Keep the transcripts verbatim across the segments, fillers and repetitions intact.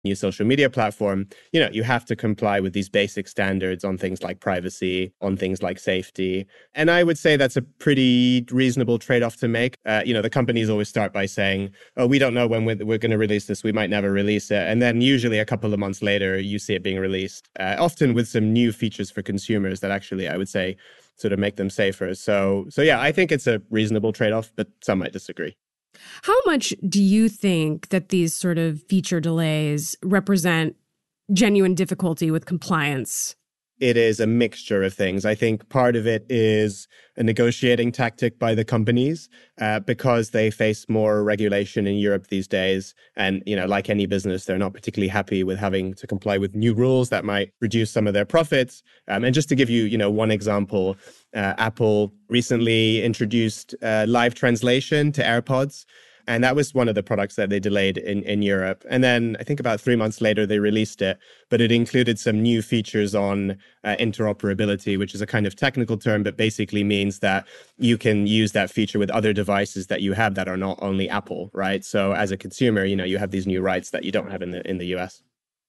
new social media platform, you know, you have to comply with these basic standards on things like privacy, on things like safety. And I would say that's a pretty reasonable trade-off to make. Uh, you know, the companies always start by saying, oh, we don't know when we're, we're going to release this. We might never release it. And then usually a couple of months later, you see it being released, uh, often with some new features for consumers that actually, I would say, sort of make them safer. So, so yeah, I think it's a reasonable trade-off, but some might disagree. How much do you think that these sort of feature delays represent genuine difficulty with compliance? It is a mixture of things. I think part of it is a negotiating tactic by the companies uh, because they face more regulation in Europe these days. And, you know, like any business, they're not particularly happy with having to comply with new rules that might reduce some of their profits. Um, and just to give you, you know, one example, uh, Apple recently introduced uh, live translation to AirPods. And that was one of the products that they delayed in, in Europe. And then I think about three months later, they released it. But it included some new features on uh, interoperability, which is a kind of technical term, but basically means that you can use that feature with other devices that you have that are not only Apple, right? So as a consumer, you know, you have these new rights that you don't have in the in the U S.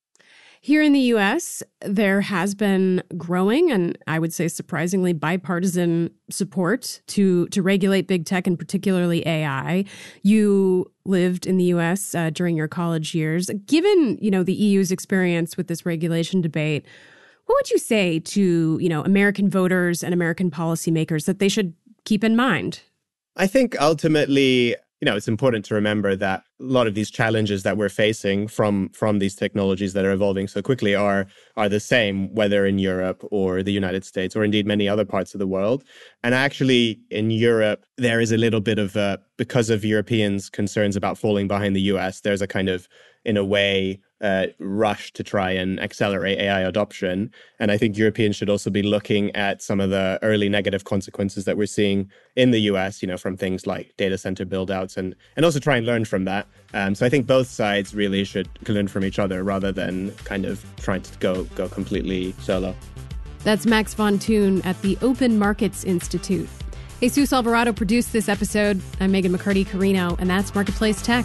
Here in the U S, there has been growing and I would say surprisingly bipartisan support to to regulate big tech and particularly A I. You lived in the U S uh, during your college years. Given, you know, the E U's experience with this regulation debate, what would you say to, you know, American voters and American policymakers that they should keep in mind? I think ultimately, you know, it's important to remember that a lot of these challenges that we're facing from from these technologies that are evolving so quickly are are the same, whether in Europe or the United States or indeed many other parts of the world. And actually, in Europe, there is a little bit of a, because of Europeans' concerns about falling behind the U S, there's a kind of, in a way, uh, rush to try and accelerate A I adoption. And I think Europeans should also be looking at some of the early negative consequences that we're seeing in the U S, you know, from things like data center build-outs and, and also try and learn from that. Um, so I think both sides really should learn from each other rather than kind of trying to go, go completely solo. That's Max von Thun at the Open Markets Institute. Jesus Alvarado produced this episode. I'm Megan McCarty-Carino, and that's Marketplace Tech.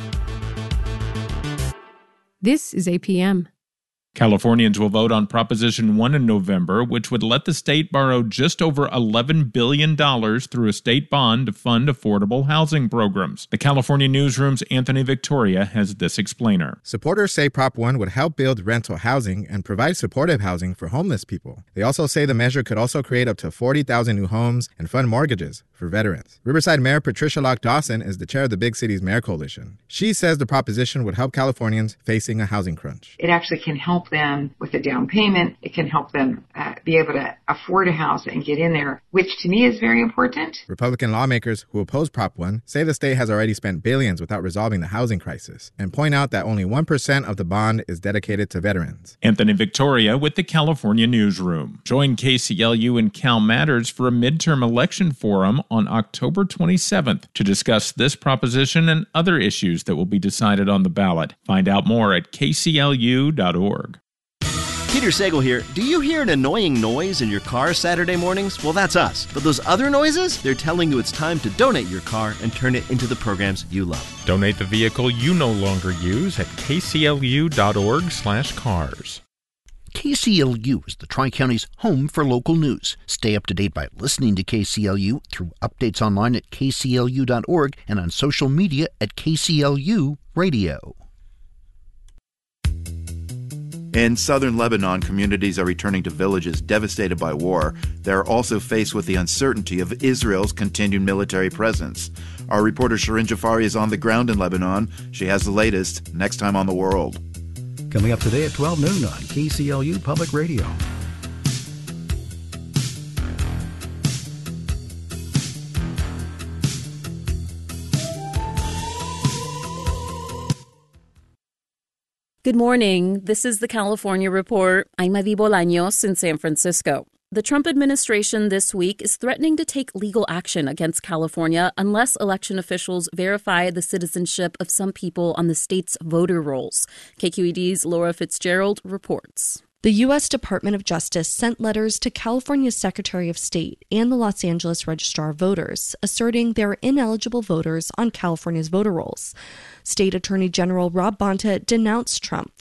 This is A P M. Californians will vote on Proposition one in November, which would let the state borrow just over eleven billion dollars through a state bond to fund affordable housing programs. The California Newsroom's Anthony Victoria has this explainer. Supporters say Prop one would help build rental housing and provide supportive housing for homeless people. They also say the measure could also create up to forty thousand new homes and fund mortgages for veterans. Riverside Mayor Patricia Locke Dawson is the chair of the Big Cities Mayor Coalition. She says the proposition would help Californians facing a housing crunch. It actually can help them with a down payment. It can help them uh, be able to afford a house and get in there, which to me is very important. Republican lawmakers who oppose Prop one say the state has already spent billions without resolving the housing crisis and point out that only one percent of the bond is dedicated to veterans. Anthony Victoria with the California Newsroom. Join K C L U and Cal Matters for a midterm election forum on October twenty-seventh to discuss this proposition and other issues that will be decided on the ballot. Find out more at k c l u dot org. Peter Sagal here. Do you hear an annoying noise in your car Saturday mornings? Well, that's us. But those other noises? They're telling you it's time to donate your car and turn it into the programs you love. Donate the vehicle you no longer use at k c l u dot org slash cars. K C L U is the Tri-County's home for local news. Stay up to date by listening to K C L U through updates online at k c l u dot org and on social media at K C L U Radio. In southern Lebanon, communities are returning to villages devastated by war. They're also faced with the uncertainty of Israel's continued military presence. Our reporter Shirin Jafari is on the ground in Lebanon. She has the latest next time on The World. Coming up today at twelve noon on K C L U Public Radio. Good morning. This is the California Report. I'm Adi Bolaños in San Francisco. The Trump administration this week is threatening to take legal action against California unless election officials verify the citizenship of some people on the state's voter rolls. K Q E D's Laura Fitzgerald reports. The U S Department of Justice sent letters to California's Secretary of State and the Los Angeles Registrar of Voters, asserting they're ineligible voters on California's voter rolls. State Attorney General Rob Bonta denounced Trump